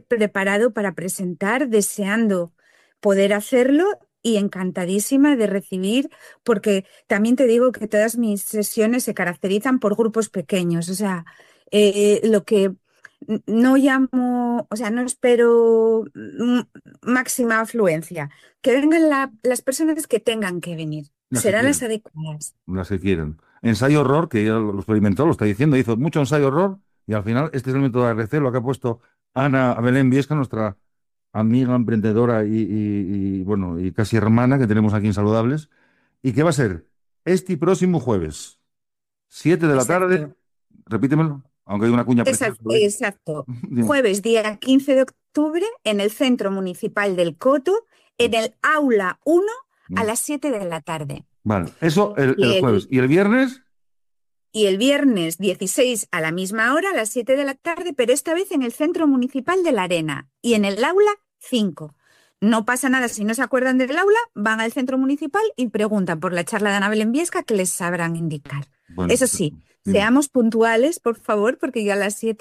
preparado para presentar, deseando poder hacerlo y encantadísima de recibir, porque también te digo que todas mis sesiones se caracterizan por grupos pequeños, o sea, lo que no llamo, o sea, no espero máxima afluencia, que vengan las personas que tengan que venir, Las que serán las quieran, adecuadas. las que quieran. Ensayo horror, que ya lo experimentó, lo está diciendo, hizo mucho ensayo horror y al final este es el método de ARC, lo que ha puesto Ana Belén Viesca, nuestra amiga emprendedora bueno, y casi hermana que tenemos aquí en Saludables. ¿Y qué va a ser? Este próximo jueves, 7 de la tarde, Exacto. repítemelo, aunque hay una cuña preciosa. Exacto. Dime. Jueves, día 15 de octubre, en el Centro Municipal del Coto, en el Aula 1 a las 7 de la tarde. Vale, eso el Y jueves. el, ¿Y el viernes? y el viernes 16 a la misma hora, a las 7 de la tarde, pero esta vez en el Centro Municipal de la Arena y en el Aula 5. No pasa nada si no se acuerdan del aula, van al centro municipal y preguntan por la charla de Ana Belén Viesca que les sabrán indicar. Bueno, Eso pues eso. sí, Dime. seamos puntuales, por favor, porque yo a las 7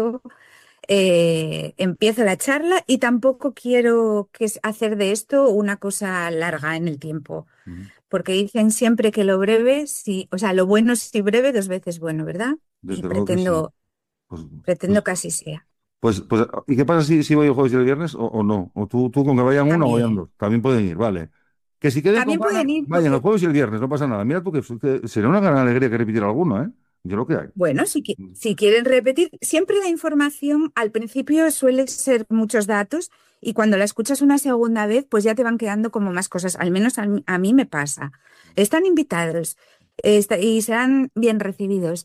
empiezo la charla y tampoco quiero hacer de esto una cosa larga en el tiempo, Ujú. porque dicen siempre que lo breve, sí, o sea, lo bueno si breve, dos veces bueno, ¿verdad? Y Desde luego que sí. pretendo, Pues, pues, pretendo que así sea. ¿Y qué pasa si voy el jueves y el viernes o no? ¿O tú con que vayan uno o vayan También. dos? También pueden ir, vale. Que si queden con También ganas, pueden ir vayan el porque jueves y el viernes, no pasa nada. Mira tú que sería una gran alegría que repitiera alguno, ¿eh? Yo lo que hay. bueno, si quieren repetir, siempre la información al principio suele ser muchos datos y cuando la escuchas una segunda vez, pues ya te van quedando como más cosas. Al menos a mí me pasa. Están invitados y serán bien recibidos.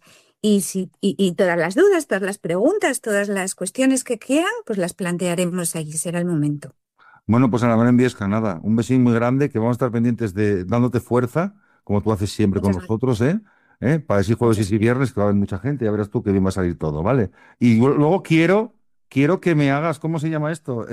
Y todas las dudas, todas las preguntas, todas las cuestiones que quieran, pues las plantearemos ahí, será el momento. Bueno, pues Ana Belén Viesca, nada, un besín muy grande que vamos a estar pendientes de dándote fuerza, como tú haces siempre con Muchas gracias. nosotros, ¿eh? Para decir jueves y Muchas si viernes, que va a haber mucha gente, ya verás tú que bien va a salir todo, ¿vale? Y luego quiero que me hagas, ¿cómo se llama esto?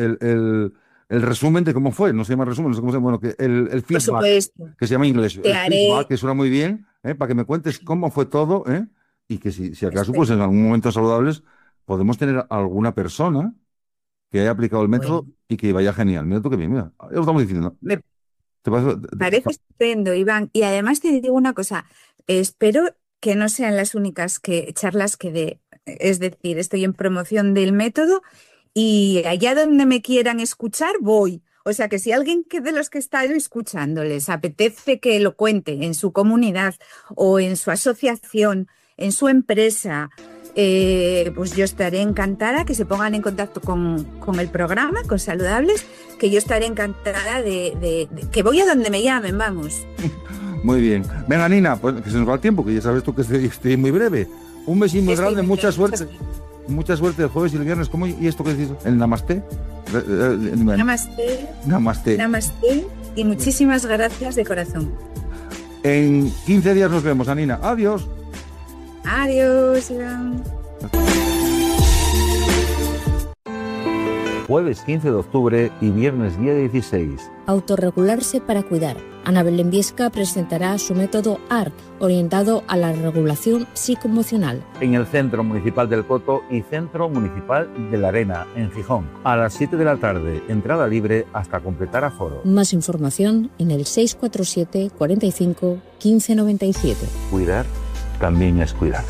El resumen de cómo fue, no se llama resumen, no sé cómo se llama, bueno, que el Por feedback, supuesto, que se llama en inglés, te el feedback, haré, que suena muy bien, para que me cuentes cómo fue todo, ¿eh? Y que si acaso, pues espero. en algún momento saludables, podemos tener alguna persona que haya aplicado el método Bueno, y que vaya genial. Mira tú qué bien, mira, ya lo estamos diciendo. me ¿Te parece? parece estupendo, Iván. Y además te digo una cosa, espero que no sean las únicas charlas que dé. Es decir, estoy en promoción del método y allá donde me quieran escuchar, voy. O sea que si alguien que de los que están escuchando les apetece que lo cuente en su comunidad o en su asociación, en su empresa, pues yo estaré encantada que se pongan en contacto con el programa, con Saludables, que yo estaré encantada de que voy a donde me llamen, vamos. Muy bien. Venga, Nina, pues que se nos va el tiempo, que ya sabes tú que estoy muy breve. Un besín muy Estoy grande, muy mucha bien, muchas suerte. gracias. Mucha suerte el jueves y el viernes. ¿Cómo? ¿Y esto qué dices? ¿El namaste? Bueno, Namaste, namaste. namaste y muchísimas gracias de corazón. En 15 días nos vemos, Anina. Adiós. Adiós, Iván. Jueves 15 de octubre y viernes día 16. Autorregularse para cuidar. Ana Belén Viesca presentará su método ART, orientado a la regulación psicoemocional. En el Centro Municipal del Coto y Centro Municipal de la Arena, en Gijón. A las 7 de la tarde, entrada libre hasta completar aforo. Más información en el 647 45 15 97. Cuidar también es cuidar.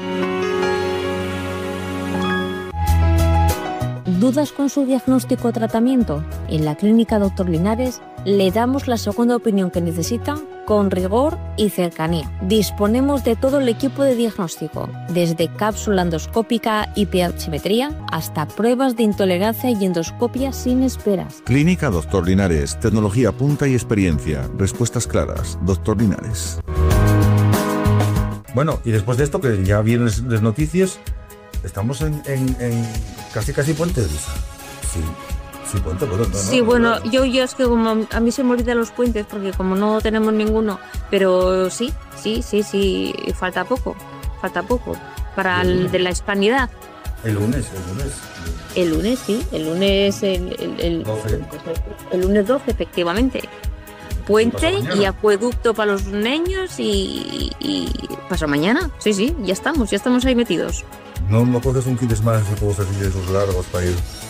¿Dudas con su diagnóstico o tratamiento? En la Clínica Dr. Linares le damos la segunda opinión que necesita con rigor y cercanía. Disponemos de todo el equipo de diagnóstico, desde cápsula endoscópica y pH-metría hasta pruebas de intolerancia y endoscopia sin esperas. Clínica Dr. Linares, tecnología punta y experiencia. Respuestas claras. Dr. Linares. Bueno, y después de esto, que ya vienen las noticias, estamos en casi Puente de Lisa. Sí, Puente, pero no. Sí, bueno, yo es que como a mí se me olvidan los puentes porque como no tenemos ninguno, pero sí, falta poco para el de la hispanidad. El lunes. El lunes, sí, el lunes, 12. el lunes 12, efectivamente. Puente Pasado mañana. y acueducto para los niños y pasado mañana. Sí, ya estamos ahí metidos. No coges un fin de semana de esos largos para ir